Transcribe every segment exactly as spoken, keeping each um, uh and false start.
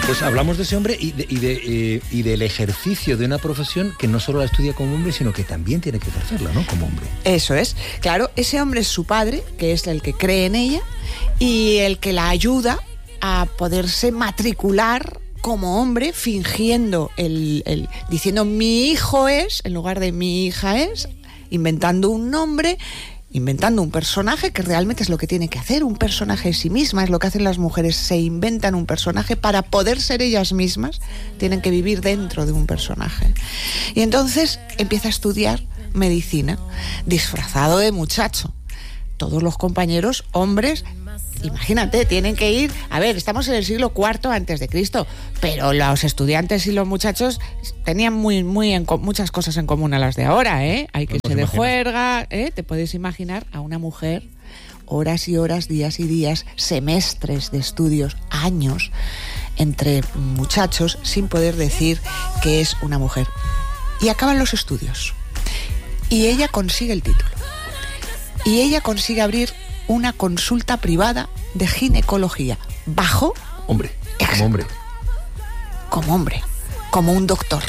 Pues hablamos de ese hombre y, de, y, de, eh, y del ejercicio de una profesión que no solo la estudia como hombre, sino que también tiene que ejercerla, ¿no? Como hombre. Eso es. Claro, ese hombre es su padre, que es el que cree en ella y el que la ayuda a poderse matricular como hombre, fingiendo, el, el diciendo mi hijo es, en lugar de mi hija es, inventando un nombre, inventando un personaje, que realmente es lo que tiene que hacer, un personaje de sí misma, es lo que hacen las mujeres, se inventan un personaje para poder ser ellas mismas, tienen que vivir dentro de un personaje. Y entonces empieza a estudiar medicina, disfrazado de muchacho. Todos los compañeros, hombres, imagínate, tienen que ir, a ver, estamos en el siglo cuarto antes de Cristo, pero los estudiantes y los muchachos tenían muy, muy en, muchas cosas en común a las de ahora, ¿eh? Hay que irse de juerga, ¿eh? Te puedes imaginar a una mujer horas y horas, días y días, semestres de estudios, años, entre muchachos, sin poder decir que es una mujer. Y acaban los estudios. Y ella consigue el título. Y ella consigue abrir una consulta privada de ginecología bajo... Hombre, como hombre. Como hombre, como un doctor.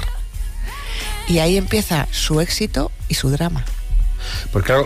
Y ahí empieza su éxito y su drama. Porque claro,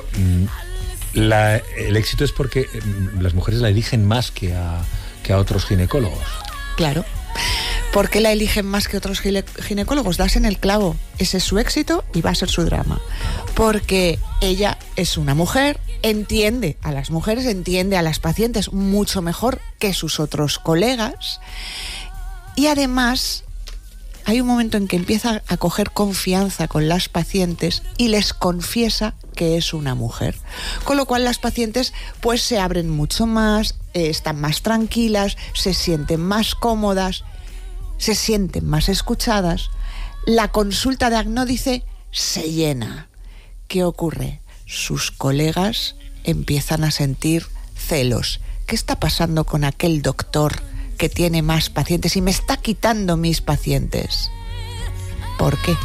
la, el éxito es porque las mujeres la eligen más que a, que a otros ginecólogos. Claro. ¿Por qué la eligen más que otros gine- ginecólogos? Das en el clavo. Ese es su éxito y va a ser su drama. Porque ella es una mujer, entiende a las mujeres, entiende a las pacientes mucho mejor que sus otros colegas. Y además, hay un momento en que empieza a coger confianza con las pacientes y les confiesa que es una mujer. Con lo cual las pacientes pues se abren mucho más, eh, están más tranquilas, se sienten más cómodas, se sienten más escuchadas. La consulta de Agnódice se llena. ¿Qué ocurre? Sus colegas empiezan a sentir celos. ¿Qué está pasando con aquel doctor que tiene más pacientes y me está quitando mis pacientes? ¿Por qué?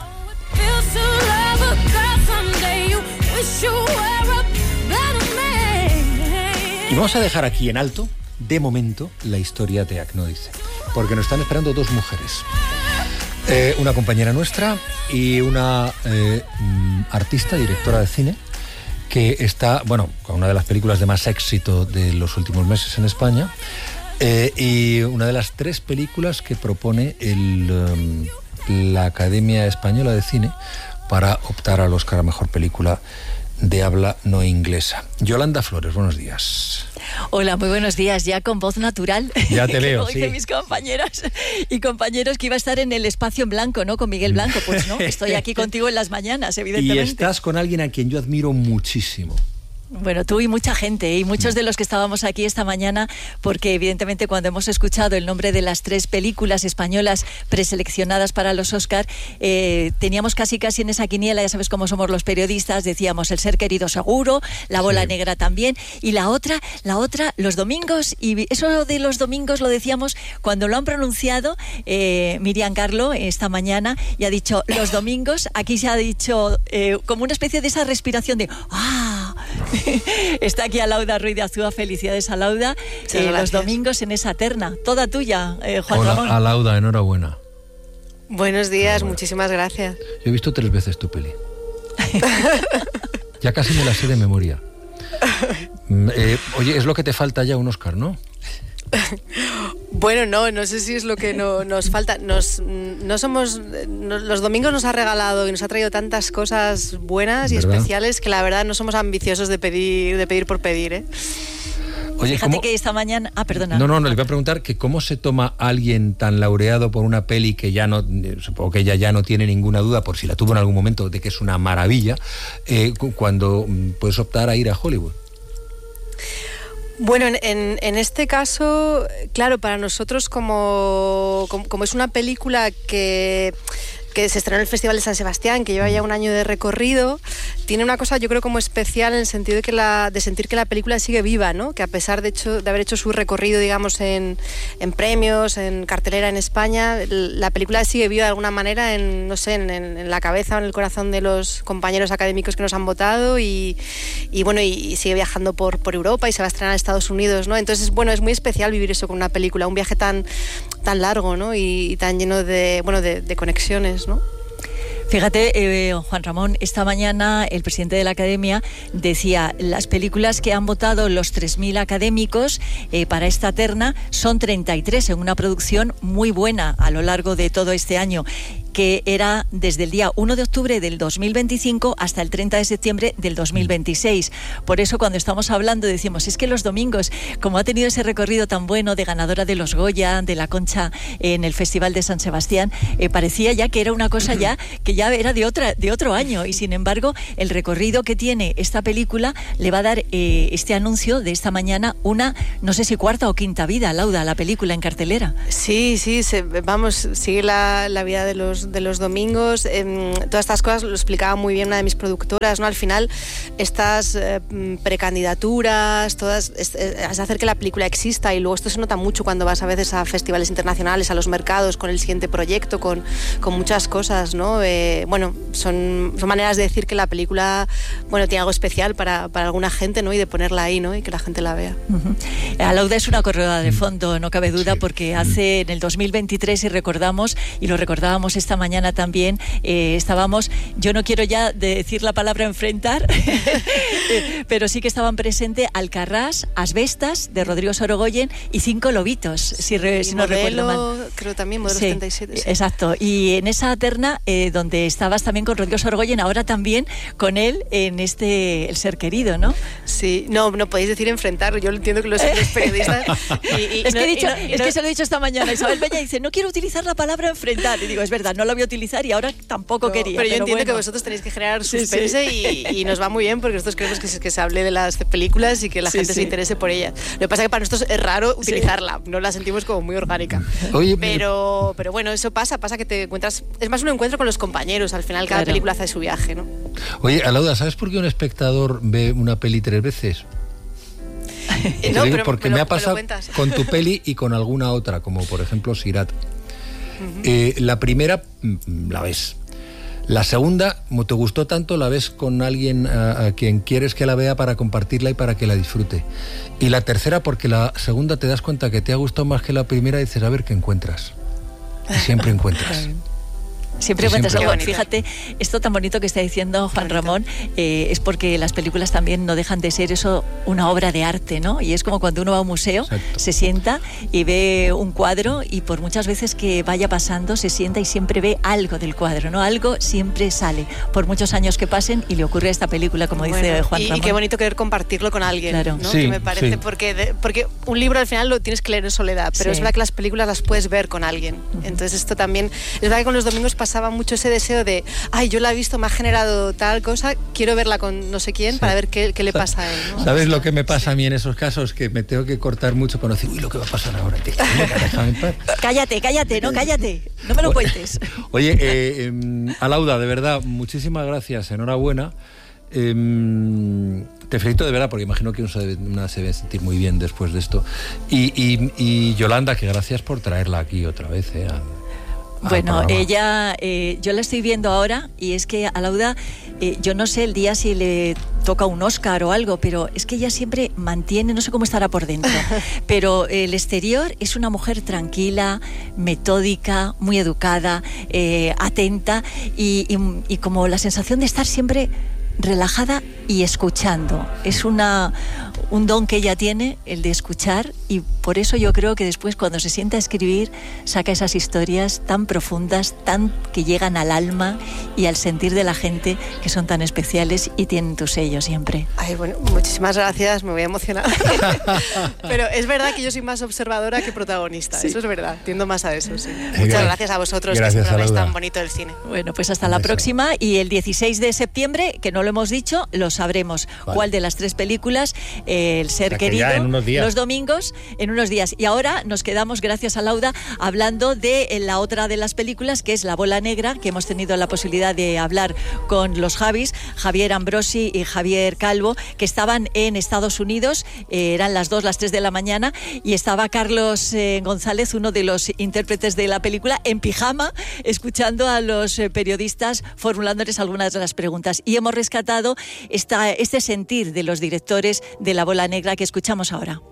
Y vamos a dejar aquí en alto, de momento, la historia de Agnódice, porque nos están esperando dos mujeres. Eh, una compañera nuestra y una eh, artista, directora de cine, que está, bueno, con una de las películas de más éxito de los últimos meses en España, eh, y una de las tres películas que propone el, um, la Academia Española de Cine para optar al Oscar a Mejor Película de habla no inglesa. Yolanda Flores, buenos días. Hola, muy buenos días, ya con voz natural. Ya te veo, como sí. dicen mis compañeras y compañeros, que iba a estar en el espacio en blanco, ¿no? Con Miguel Blanco, pues no, estoy aquí contigo en las mañanas, evidentemente. Y estás con alguien a quien yo admiro muchísimo. Bueno, tú y mucha gente, y muchos de los que estábamos aquí esta mañana, porque evidentemente cuando hemos escuchado el nombre de las tres películas españolas preseleccionadas para los Oscar, eh, teníamos casi casi en esa quiniela, ya sabes cómo somos los periodistas, decíamos El ser querido seguro, La bola sí. negra también, y la otra, la otra, Los domingos, y eso de los domingos lo decíamos cuando lo han pronunciado eh, Miriam Carlo esta mañana, y ha dicho Los domingos, aquí se ha dicho eh, como una especie de esa respiración de ¡ah! Está aquí Alauda Ruiz de Azúa, felicidades Alauda, eh, los domingos en esa terna, toda tuya, eh, Juan Hola, Ramón. Alauda, enhorabuena. Buenos días, muchísimas gracias. Yo he visto tres veces tu peli. Ya casi me la sé de memoria. Eh, oye, es lo que te falta ya un Oscar, ¿no? Bueno, no, no sé si es lo que no, nos falta. Nos, no somos, nos, los domingos nos ha regalado y nos ha traído tantas cosas buenas y ¿verdad? Especiales que la verdad no somos ambiciosos de pedir, de pedir por pedir, ¿eh? Oye, fíjate ¿cómo? Que esta mañana... Ah, perdona. No, no, no, le voy a preguntar que cómo se toma alguien tan laureado por una peli que ya no, supongo que ella ya no tiene ninguna duda, por si la tuvo en algún momento, de que es una maravilla, eh, cuando puedes optar a ir a Hollywood. Bueno, en, en, en este caso, claro, para nosotros como, como, como es una película que... que se estrenó en el Festival de San Sebastián, que lleva ya un año de recorrido, tiene una cosa yo creo como especial en el sentido de que la de sentir que la película sigue viva, ¿no? Que a pesar de hecho de haber hecho su recorrido, digamos, en, en premios, en cartelera en España, la película sigue viva de alguna manera en, no sé, en, en la cabeza o en el corazón de los compañeros académicos que nos han votado y, y bueno, y, y sigue viajando por, por Europa y se va a estrenar en Estados Unidos, ¿no? Entonces, bueno, es muy especial vivir eso con una película, un viaje tan tan largo, ¿no? Y, y tan lleno de, bueno, de, de conexiones, ¿no? Fíjate, eh, Juan Ramón, esta mañana el presidente de la Academia decía, las películas que han votado los tres mil académicos eh, para esta terna son treinta y tres, en una producción muy buena a lo largo de todo este año, que era desde el día uno de octubre del dos mil veinticinco hasta el treinta de septiembre del dos mil veintiséis. Por eso cuando estamos hablando decimos, es que los domingos, como ha tenido ese recorrido tan bueno de ganadora de los Goya, de la Concha en el Festival de San Sebastián, eh, parecía ya que era una cosa ya que ya era de otra de otro año, y sin embargo el recorrido que tiene esta película le va a dar eh, este anuncio de esta mañana una, no sé si cuarta o quinta vida, Lauda, la película en cartelera. Sí, sí, se, vamos, sigue la, la vida de los, de los domingos. Eh, todas estas cosas lo explicaba muy bien una de mis productoras, ¿no? Al final, estas eh, precandidaturas, todas, es, es hacer que la película exista, y luego esto se nota mucho cuando vas a veces a festivales internacionales, a los mercados, con el siguiente proyecto, con, con muchas cosas, ¿no? Eh, bueno, son, son maneras de decir que la película, bueno, tiene algo especial para, para alguna gente, ¿no? Y de ponerla ahí, ¿no? Y que la gente la vea. Uh-huh. Lauda es una corredora de fondo, no cabe duda, sí, porque hace en el dos mil veintitrés, y recordamos, y lo recordábamos esta mañana también, eh, estábamos, yo no quiero ya decir la palabra enfrentar, pero sí que estaban presentes Alcarrás, Asbestas, de Rodrigo Sorogoyen, y Cinco Lobitos, si, re, si no recuerdo mal. Creo también, Modelo sí, setenta y siete. Sí. Exacto, y en esa terna, eh, donde estabas también con Rodrigo Sorogoyen, ahora también con él en este El Ser Querido, ¿no? Sí, no, no podéis decir enfrentar, yo lo entiendo que los, los periodistas... Y, y, es que, no, he dicho, no, es no, que se lo he dicho esta mañana. Isabel Peña dice, no quiero utilizar la palabra enfrentar. Y digo, es verdad, no la voy a utilizar y ahora tampoco no, quería. Pero yo pero entiendo bueno. que vosotros tenéis que generar suspense, sí, sí. Y, y nos va muy bien porque nosotros queremos que se, que se hable de las películas y que la sí, gente sí. se interese por ellas. Lo que pasa es que para nosotros es raro utilizarla, sí. No la sentimos como muy orgánica. Oye, pero, pero bueno, eso pasa, pasa que te encuentras... Es más un encuentro con los compañeros, al final cada claro. película hace su viaje, ¿no? Oye, Alauda, ¿sabes por qué un espectador ve una peli tres veces? Eh, no, digo pero porque me, lo, me ha pasado me con tu peli y con alguna otra, como por ejemplo Sirat. Uh-huh. eh, la primera la ves. La segunda, como te gustó tanto, la ves con alguien a, a quien quieres que la vea para compartirla y para que la disfrute. Y la tercera, porque la segunda te das cuenta que te ha gustado más que la primera y dices, a ver qué encuentras. Y siempre encuentras. Siempre sí, cuentas siempre. algo. Fíjate, esto tan bonito que está diciendo Juan Ramón, eh, es porque las películas también no dejan de ser eso, una obra de arte, ¿no? Y es como cuando uno va a un museo, exacto, se sienta y ve un cuadro, y por muchas veces que vaya pasando se sienta y siempre ve algo del cuadro, ¿no? Algo siempre sale, por muchos años que pasen, y le ocurre a esta película, como bueno, dice Juan y, Ramón. Y qué bonito querer compartirlo con alguien, claro. ¿no? Sí, que me parece, sí. porque, de, porque un libro al final lo tienes que leer en soledad, pero sí. Es verdad que las películas las puedes ver con alguien. Uh-huh. Entonces esto también, es verdad que con los domingos pasaba mucho ese deseo de, ay, yo la he visto, me ha generado tal cosa, quiero verla con no sé quién, sí, para ver qué, qué le pasa a él, ¿no? ¿Sabes lo que me pasa a mí en esos casos? Que me tengo que cortar mucho para decir, uy, lo que va a pasar ahora. Déjame en paz. Cállate, cállate, no, cállate, no me lo cuentes. Oye, eh, eh, Alauda, de verdad, muchísimas gracias, enhorabuena. Eh, te felicito de verdad, porque imagino que una se, debe, una se debe sentir muy bien después de esto. Y, y, y Yolanda, que gracias por traerla aquí otra vez, eh, a, Bueno, ella, eh, yo la estoy viendo ahora, y es que a Lauda, eh, yo no sé el día si le toca un Oscar o algo, pero es que ella siempre mantiene, no sé cómo estará por dentro, pero el exterior es una mujer tranquila, metódica, muy educada, eh, atenta, y, y, y como la sensación de estar siempre relajada y escuchando. Es una, un don que ella tiene, el de escuchar, y por eso yo creo que después, cuando se sienta a escribir, saca esas historias tan profundas, tan que llegan al alma y al sentir de la gente, que son tan especiales y tienen tu sello siempre. Ay, bueno, muchísimas gracias, me voy a emocionar. Pero es verdad que yo soy más observadora que protagonista, sí. Eso es verdad, tiendo más a eso, sí. Muchas gracias, gracias a vosotros, gracias, que es tan bonito el cine. Bueno, pues hasta la próxima, y el dieciséis de septiembre, que no lo hemos dicho, lo sabremos, vale, cuál de las tres películas, eh, El Ser Querido, en unos días. Los domingos, en unos días. Y ahora nos quedamos, gracias a Lauda, hablando de la otra de las películas, que es La Bola Negra, que hemos tenido la posibilidad de hablar con los Javis, Javier Ambrosi y Javier Calvo, que estaban en Estados Unidos, eh, eran las dos, las tres de la mañana, y estaba Carlos eh, González, uno de los intérpretes de la película, en pijama, escuchando a los eh, periodistas formulándoles algunas de las preguntas. Y hemos rescatado esta, este sentir de los directores de La Bola Negra que escuchamos ahora.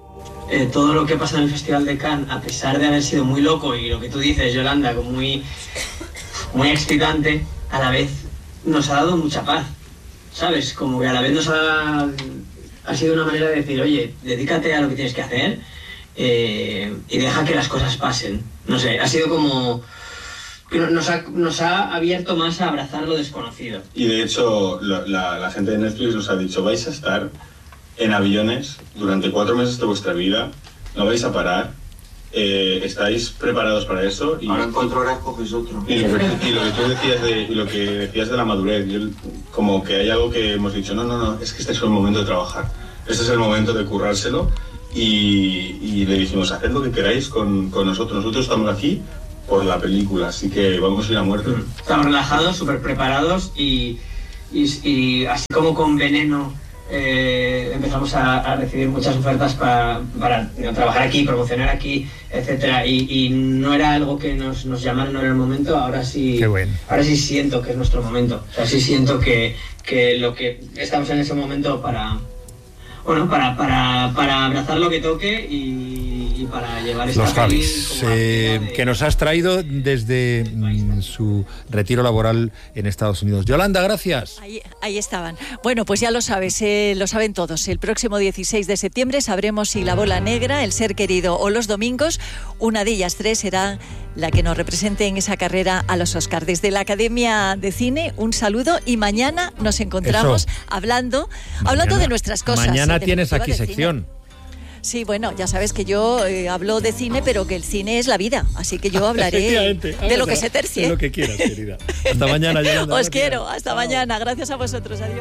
eh, todo lo que pasa en el Festival de Cannes, a pesar de haber sido muy loco y lo que tú dices, Yolanda, como muy, muy excitante, a la vez nos ha dado mucha paz, ¿sabes? Como que a la vez nos ha, ha sido una manera de decir, oye, dedícate a lo que tienes que hacer eh, y deja que las cosas pasen. No sé, ha sido como... que nos ha, nos ha abierto más a abrazar lo desconocido. Y de hecho, la, la, la gente de Netflix nos ha dicho, vais a estar en aviones durante cuatro meses de vuestra vida, no vais a parar, eh, estáis preparados para eso. Y, ahora en cuatro horas coges otro. Y lo que, y lo que tú decías de, y lo que decías de la madurez, yo, como que hay algo que hemos dicho, no, no, no, es que este es el momento de trabajar, este es el momento de currárselo, y, y le dijimos, haced lo que queráis con, con nosotros, nosotros estamos aquí por la película, así que vamos a ir a muerte. Estamos relajados, súper preparados y, y, y así como con Veneno eh, empezamos a, a recibir muchas ofertas para, para you know, trabajar aquí, promocionar aquí, etcétera. Y, y no era algo que nos, nos llamaron, no era el momento. Ahora sí, Qué bueno. ahora sí siento que es nuestro momento. O sea, sí siento que, que lo que estamos en ese momento para, bueno, para, para, para abrazar lo que toque y, y para llevar esta Los peli Javis, como eh, de... que nos has traído desde mm, su retiro laboral en Estados Unidos. Yolanda, gracias. Ahí, ahí estaban. Bueno, pues ya lo sabes, eh, lo saben todos. El próximo dieciséis de septiembre sabremos si La Bola Negra, El Ser Querido o Los Domingos, una de ellas tres será la que nos represente en esa carrera a los Oscar. Desde la Academia de Cine, un saludo y mañana nos encontramos Eso. hablando, Mañana, hablando de nuestras cosas. Mañana en tienes definitiva, aquí de sección. cine. Sí, bueno, ya sabes que yo eh, hablo de cine, pero que el cine es la vida, así que yo hablaré de lo que se tercie. De lo que quieras, querida. Hasta mañana, Yolanda. Os Gracias. quiero, hasta mañana. Gracias a vosotros, adiós.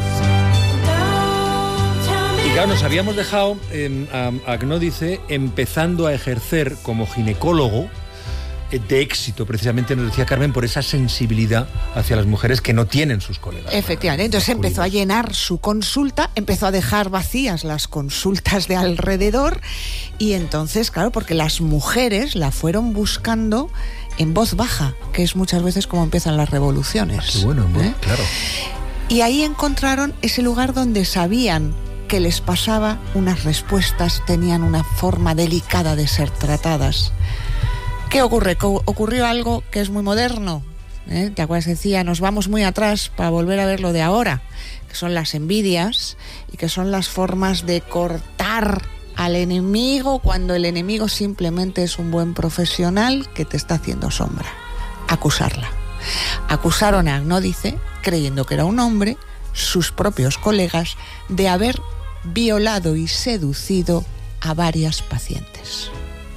Y claro, nos habíamos dejado eh, a Agnódice empezando a ejercer como ginecólogo eh, de éxito, precisamente nos decía Carmen, por esa sensibilidad hacia las mujeres que no tienen sus colegas. Efectivamente, entonces empezó a llenar su consulta, empezó a dejar vacías las consultas de alrededor y entonces, claro, porque las mujeres la fueron buscando en voz baja, que es muchas veces como empiezan las revoluciones. Ah, qué bueno, ¿eh? claro. Y ahí encontraron ese lugar donde sabían que les pasaba unas respuestas, tenían una forma delicada de ser tratadas. ¿Qué ocurre? Co- ocurrió algo que es muy moderno. ¿eh? ¿Te acuerdas? Decía, nos vamos muy atrás para volver a ver lo de ahora, que son las envidias y que son las formas de cortar al enemigo cuando el enemigo simplemente es un buen profesional que te está haciendo sombra. Acusarla. Acusaron a Agnódice, creyendo que era un hombre, sus propios colegas, de haber violado y seducido a varias pacientes.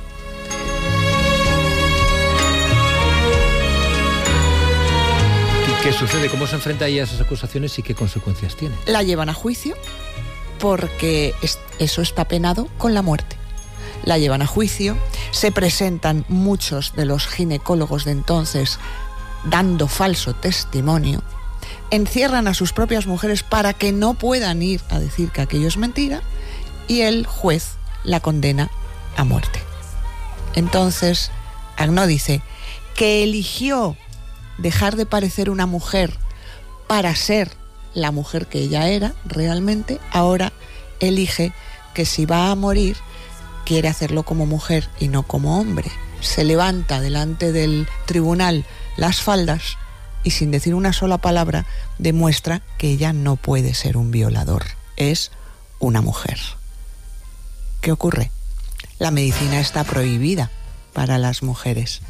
¿Qué sucede? ¿Cómo se enfrenta ella a esas acusaciones y qué consecuencias tiene? La llevan a juicio porque es- eso está penado con la muerte. La llevan a juicio, se presentan muchos de los ginecólogos de entonces dando falso testimonio, encierran a sus propias mujeres para que no puedan ir a decir que aquello es mentira y el juez la condena a muerte. Entonces, Agnódice, que eligió dejar de parecer una mujer para ser la mujer que ella era realmente, ahora elige que si va a morir, quiere hacerlo como mujer y no como hombre. Se levanta delante del tribunal las faldas y sin decir una sola palabra demuestra que ella no puede ser un violador, es una mujer. ¿Qué ocurre? La medicina está prohibida para las mujeres.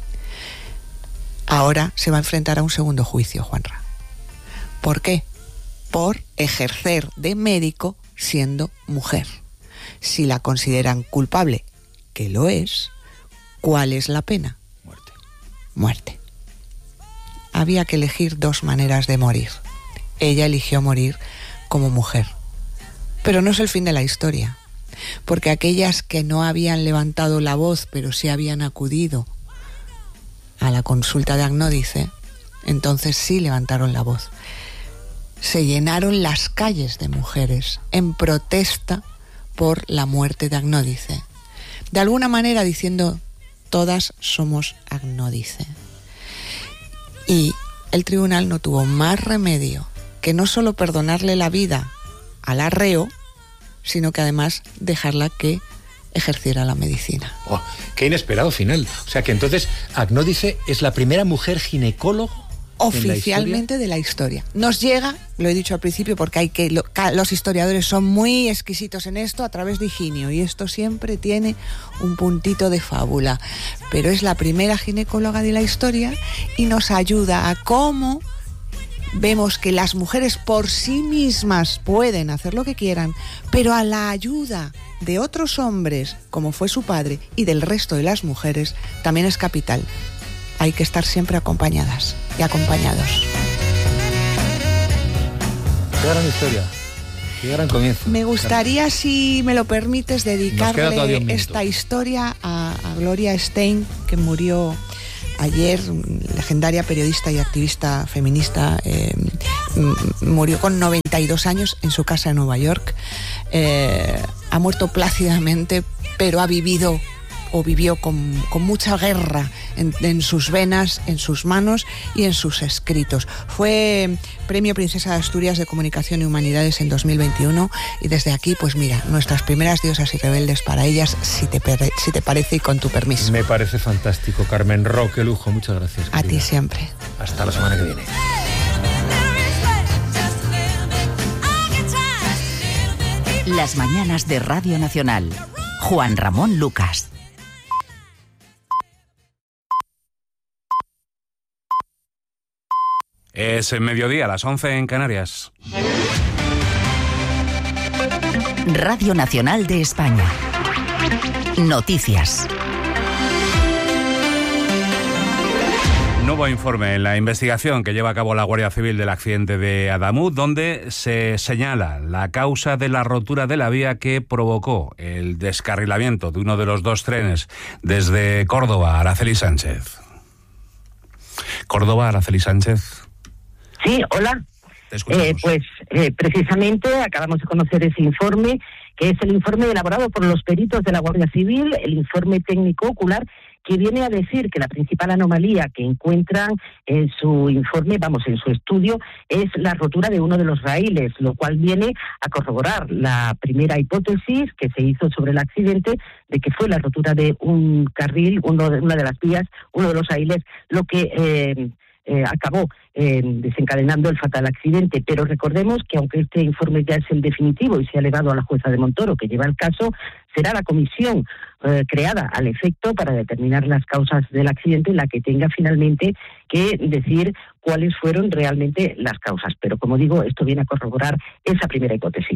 Ahora se va a enfrentar a un segundo juicio, Juanra. ¿Por qué? Por ejercer de médico siendo mujer. Si la consideran culpable, que lo es, ¿cuál es la pena? Muerte. Muerte. Había que elegir dos maneras de morir. Ella eligió morir como mujer. Pero no es el fin de la historia, porque aquellas que no habían levantado la voz, pero sí habían acudido a la consulta de Agnódice, entonces sí levantaron la voz. Se llenaron las calles de mujeres en protesta por la muerte de Agnódice. De alguna manera diciendo, todas somos Agnódice. Y el tribunal no tuvo más remedio que no solo perdonarle la vida al arreo, sino que además dejarla que ejerciera la medicina. Oh, ¡qué inesperado final! O sea que entonces Agnódice es la primera mujer ginecóloga oficialmente de la historia. Nos llega, lo he dicho al principio, porque hay que lo, los historiadores son muy exquisitos en esto, a través de Higinio, y esto siempre tiene un puntito de fábula, pero es la primera ginecóloga de la historia y nos ayuda a cómo vemos que las mujeres por sí mismas pueden hacer lo que quieran, pero a la ayuda de otros hombres, como fue su padre, y del resto de las mujeres, también es capital. Hay que estar siempre acompañadas y acompañados. Qué gran historia, qué gran comienzo. Me gustaría, si me lo permites, dedicarle esta historia a, a Gloria Steinem, que murió ayer, legendaria periodista y activista feminista, eh, murió con noventa y dos años en su casa en Nueva York. Eh, ha muerto plácidamente, pero ha vivido o vivió con, con mucha guerra en, en sus venas, en sus manos y en sus escritos. Fue Premio Princesa de Asturias de Comunicación y Humanidades en dos mil veintiuno, y desde aquí, pues mira, nuestras primeras diosas y rebeldes para ellas, si te, si te parece y con tu permiso. Me parece fantástico, Carmen Ro, qué lujo, muchas gracias. A querida. Ti siempre. Hasta la semana que viene. Las mañanas de Radio Nacional. Juan Ramón Lucas. Es en mediodía, a las once en Canarias. Radio Nacional de España. Noticias. Nuevo informe en la investigación que lleva a cabo la Guardia Civil del accidente de Adamuz, donde se señala la causa de la rotura de la vía que provocó el descarrilamiento de uno de los dos trenes desde Córdoba a Araceli Sánchez. Córdoba, Araceli Sánchez. Sí, hola. Eh, pues eh, precisamente acabamos de conocer ese informe, que es el informe elaborado por los peritos de la Guardia Civil, el informe técnico ocular, que viene a decir que la principal anomalía que encuentran en su informe, vamos, en su estudio, es la rotura de uno de los raíles, lo cual viene a corroborar la primera hipótesis que se hizo sobre el accidente, de que fue la rotura de un carril, uno de, una de las vías, uno de los raíles, lo que eh, eh, acabó eh, desencadenando el fatal accidente. Pero recordemos que aunque este informe ya es el definitivo y se ha elevado a la jueza de Montoro, que lleva el caso, será la comisión eh, creada al efecto para determinar las causas del accidente la que tenga finalmente que decir cuáles fueron realmente las causas. Pero como digo, esto viene a corroborar esa primera hipótesis.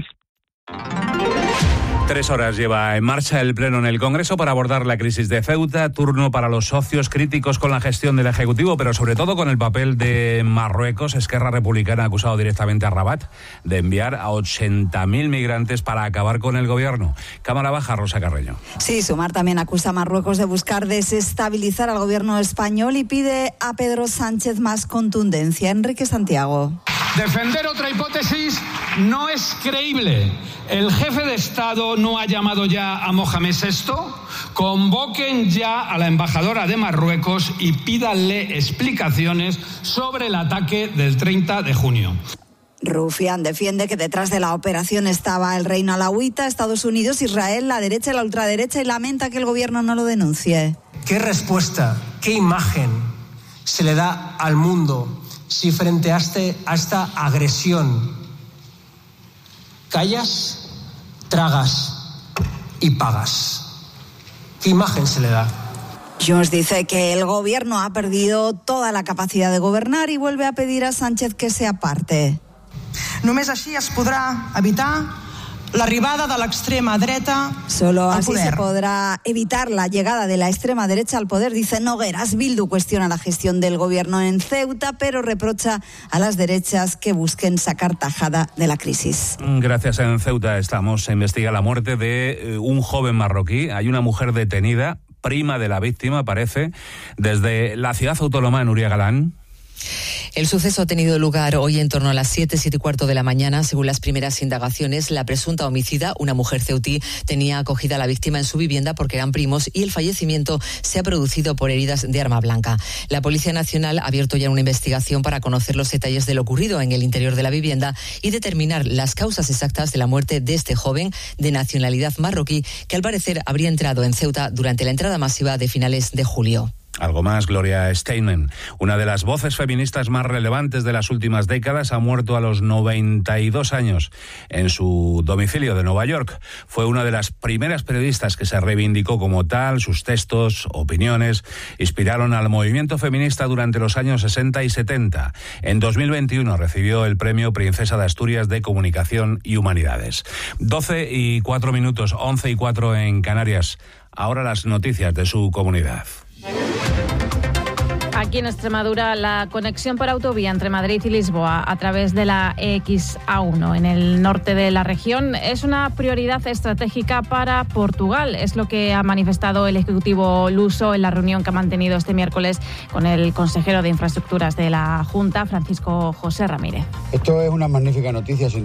Tres horas lleva en marcha el Pleno en el Congreso para abordar la crisis de Ceuta, turno para los socios críticos con la gestión del Ejecutivo, pero sobre todo con el papel de Marruecos. Esquerra Republicana ha acusado directamente a Rabat de enviar a ochenta mil migrantes para acabar con el gobierno. Cámara Baja, Rosa Carreño. Sí, Sumar también acusa a Marruecos de buscar desestabilizar al gobierno español y pide a Pedro Sánchez más contundencia. Enrique Santiago. Defender otra hipótesis no es creíble. El jefe de Estado no ha llamado ya a Mohamed sexto. Convoquen ya a la embajadora de Marruecos y pídanle explicaciones sobre el ataque del treinta de junio. Rufián defiende que detrás de la operación estaba el reino alauita, Estados Unidos, Israel, la derecha y la ultraderecha, y lamenta que el gobierno no lo denuncie. ¿Qué respuesta, qué imagen se le da al mundo si frente a, este, a esta agresión callas, tragas y pagas? ¿Qué imagen se le da? Junts dice que el gobierno ha perdido toda la capacidad de gobernar y vuelve a pedir a Sánchez que se aparte. Només així es podrà evitar l'arribada de l'extrema dreta Solo al así poder. se podrá evitar la llegada de la extrema derecha al poder, dice Nogueras. Bildu cuestiona la gestión del gobierno en Ceuta, pero reprocha a las derechas que busquen sacar tajada de la crisis. Gracias. En Ceuta estamos. Se investiga la muerte de un joven marroquí. Hay una mujer detenida, prima de la víctima, parece, desde la ciudad autónoma, Nuria Galán. El suceso ha tenido lugar hoy en torno a las siete, siete y cuarto de la mañana. Según las primeras indagaciones, la presunta homicida, una mujer ceutí, tenía acogida a la víctima en su vivienda porque eran primos y el fallecimiento se ha producido por heridas de arma blanca. La Policía Nacional ha abierto ya una investigación para conocer los detalles de lo ocurrido en el interior de la vivienda y determinar las causas exactas de la muerte de este joven de nacionalidad marroquí que al parecer habría entrado en Ceuta durante la entrada masiva de finales de julio. Algo más, Gloria Steinem, una de las voces feministas más relevantes de las últimas décadas, ha muerto a los noventa y dos años en su domicilio de Nueva York. Fue una de las primeras periodistas que se reivindicó como tal. Sus textos, opiniones, inspiraron al movimiento feminista durante los años sesenta y setenta. En dos mil veintiuno recibió el premio Princesa de Asturias de Comunicación y Humanidades. doce y cuatro minutos, once y cuatro en Canarias. Ahora las noticias de su comunidad. Aquí en Extremadura, la conexión por autovía entre Madrid y Lisboa a través de la E X A uno en el norte de la región es una prioridad estratégica para Portugal. Es lo que ha manifestado el Ejecutivo luso en la reunión que ha mantenido este miércoles con el consejero de Infraestructuras de la Junta, Francisco José Ramírez. Esto es una magnífica noticia, sin